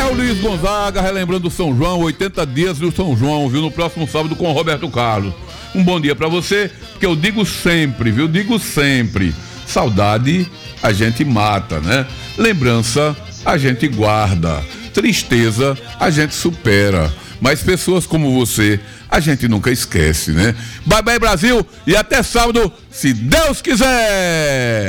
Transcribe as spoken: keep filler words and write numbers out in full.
o Luiz Gonzaga, relembrando o São João, oitenta dias do São João, viu? No próximo sábado com o Roberto Carlos. Um bom dia pra você, que eu digo sempre, viu? Digo sempre. Saudade a gente mata, né? Lembrança a gente guarda. Tristeza a gente supera. Mas pessoas como você, a gente nunca esquece, né? Bye bye, Brasil, e até sábado, se Deus quiser!